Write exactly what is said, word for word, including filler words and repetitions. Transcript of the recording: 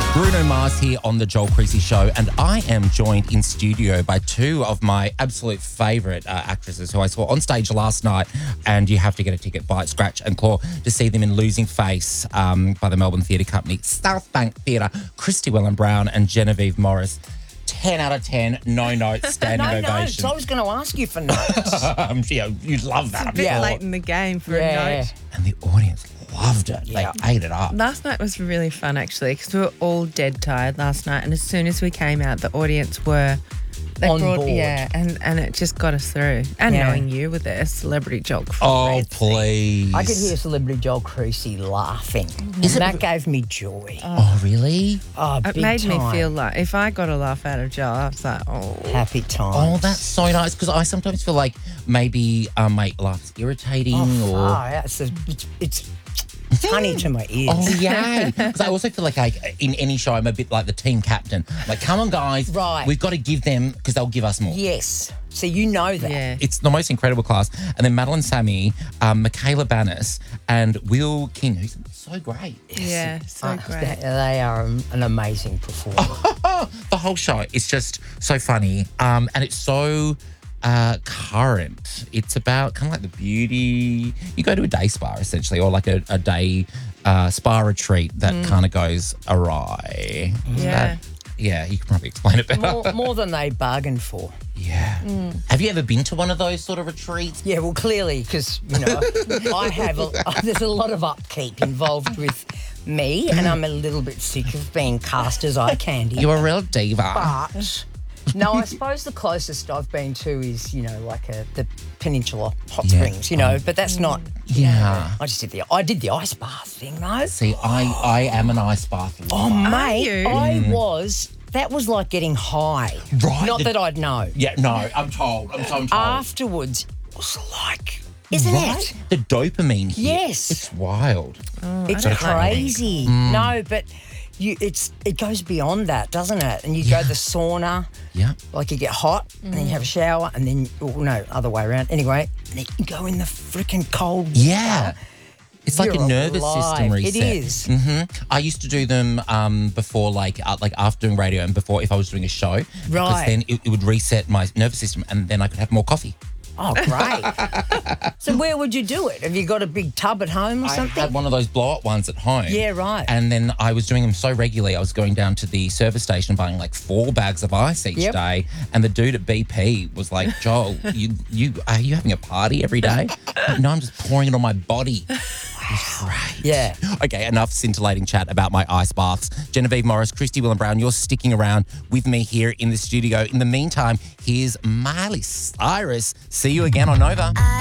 Bruno Mars here on the Joel Creasy Show, and I am joined in studio by two of my absolute favourite uh, actresses who I saw on stage last night, and you have to get a ticket, bite, scratch and claw to see them in Losing Face um, by the Melbourne Theatre Company, South Bank Theatre, Christy Welland-Brown and Genevieve Morris. ten out of ten, no notes, standing no ovation. notes. I was going to ask you for notes. um, yeah, you'd love that. It's a bit Yeah. late in the game for Yeah. a note. And the audience loved it. Yeah. They ate it up. Last night was really fun, actually, because we were all dead tired last night. And as soon as we came out, the audience were... They On brought, board. Yeah, and, and it just got us through. And Yeah. knowing you with a celebrity joke. Oh, please. I could hear Celebrity Joel Creasy laughing. Is it- and that gave me joy. Oh, really? Oh, It big made me time. feel like if I got a laugh out of Joel, I was like, oh. happy times. Oh, that's so nice, because I sometimes feel like maybe um, my laugh's irritating Oh, or... far out. It's, it's, it's funny to my ears. Oh, yay. Because I also feel like I, in any show, I'm a bit like the team captain. Like, come on, guys. Right. We've got to give them, because they'll give us more. Yes. So you know that. Yeah. It's the most incredible class. And then Madeline Sammy, um, Michaela Bannis, and Will King, who's so great. Yeah, so Uh, great. They, they are an amazing performer. The whole show is just so funny. Um, and it's so... Uh, current. It's about kind of like the beauty. You go to a day spa essentially, or like a, a day uh, spa retreat that kind of goes awry. Yeah. That- yeah, you can probably explain it better. more, more than they bargained for. Yeah. Have you ever been to one of those sort of retreats? Yeah, well, clearly, because, you know, I have, a, there's a lot of upkeep involved with me, and I'm a little bit sick of being cast as eye candy. You're a real diva. But, no, I suppose the closest I've been to is, you know, like a, the Peninsula Hot Yeah. Springs, you know, but that's not, Yeah. I just did the, I did the ice bath thing, though. See, I, I am an ice bath lover. Oh, mate, you? I was, that was like getting high. Right, Not the- that I'd know. Yeah, no, I'm told. I'm so I'm told. Afterwards, it was like, isn't Right? it? The dopamine here. Yes. It's wild. It's don't like crazy. No, but you, it's it goes beyond that, doesn't it? And you go to the sauna, Yeah. like you get hot, and then you have a shower, and then, oh, no, other way around. Anyway, and then you go in the freaking cold Yeah. water. It's like You're a nervous system alive. reset. It is. hmm I used to do them um, before, like, uh, like after doing radio and before if I was doing a show. Because Right. then it, it would reset my nervous system, and then I could have more coffee. Oh, great. So where would you do it? Have you got a big tub at home or I something? had one of those blow-up ones at home. Yeah, right. And then I was doing them so regularly, I was going down to the service station buying like four bags of ice each Yep. day. And the dude at B P was like, Joel, you, you are you having a party every day? Like, no, I'm just pouring it on my body. It was great. Yeah. Okay, enough scintillating chat about my ice baths. Genevieve Morris, Christy Welland-Brown, you're sticking around with me here in the studio. In the meantime, here's Miley Cyrus. See you again on Nova.